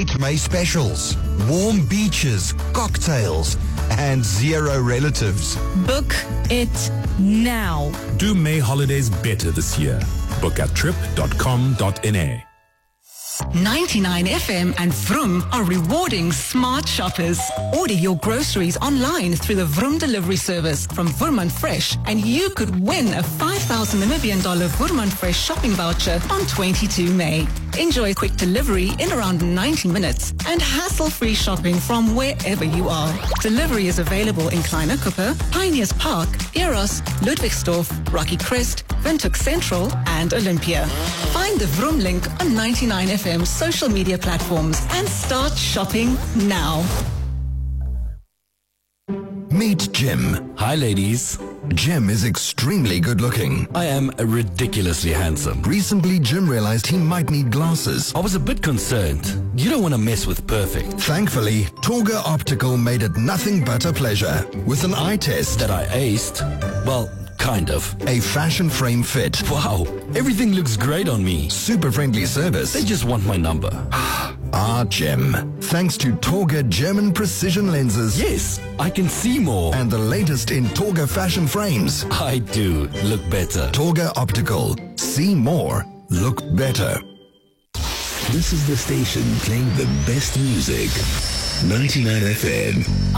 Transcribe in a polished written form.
great May specials. Warm beaches, cocktails, and zero relatives. Book it now. Do May holidays better this year. Book at trip.com.na. 99 FM and Vroom are rewarding smart shoppers. Order your groceries online through the Vroom delivery service from Vroom Fresh, and you could win a 5,000 Namibian dollar Vroom Fresh shopping voucher on 22 May. Enjoy quick delivery in around 90 minutes and hassle-free shopping from wherever you are. Delivery is available in Kleiner Cooper, Pioneers Park, Eros, Ludwigsdorf, Rocky Crest, Windhoek Central, and Olympia. Find the Vroom link on 99 FM's social media platforms and start shopping now. Meet Jim. Hi, ladies. Jim is extremely good looking. I am ridiculously handsome. Recently, Jim realized he might need glasses. I was a bit concerned. You don't want to mess with perfect. Thankfully, Torga Optical made it nothing but a pleasure. With an eye test That I aced. Well, kind of. a fashion frame fit, Wow, everything looks great on me. super friendly service. They just want my number. Jim. Thanks to Torga German precision lenses Yes, I can see more. and the latest in Torga fashion frames. I do look better. Torga Optical. See more. Look better. This is the station playing the best music. 99 FM.